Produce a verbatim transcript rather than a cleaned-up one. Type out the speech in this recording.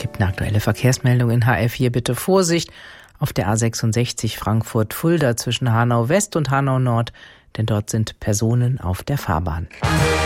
Gibt eine aktuelle Verkehrsmeldung in H R vier. Bitte Vorsicht auf der A sechsundsechzig Frankfurt-Fulda zwischen Hanau West und Hanau Nord, denn dort sind Personen auf der Fahrbahn.